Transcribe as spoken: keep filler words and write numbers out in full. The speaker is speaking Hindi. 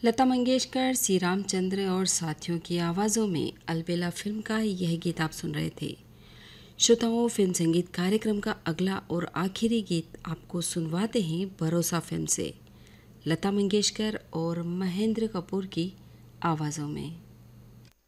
लता मंगेशकर, सी रामचंद्र और साथियों की आवाज़ों में अलबेला फिल्म का यह गीत आप सुन रहे थे। श्रोताओं, फिल्म संगीत कार्यक्रम का अगला और आखिरी गीत आपको सुनवाते हैं भरोसा फिल्म से, लता मंगेशकर और महेंद्र कपूर की आवाज़ों में।